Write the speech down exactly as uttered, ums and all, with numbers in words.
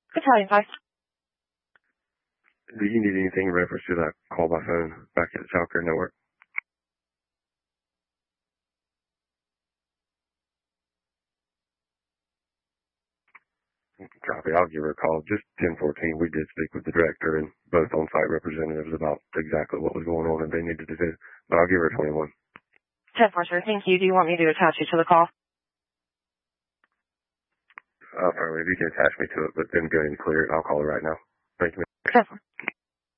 Battalion five. Do you need anything in reference to that call by phone back at the Child Care Network? Copy. I'll give her a call. Just ten fourteen. We did speak with the director and both on-site representatives about exactly what was going on and they needed to do. But I'll give her twenty-one. ten four, sir. Thank you. Do you want me to attach you to the call? Uh, probably if you can attach me to it, but then go ahead and clear it. I'll call her right now. Thank you. ten four.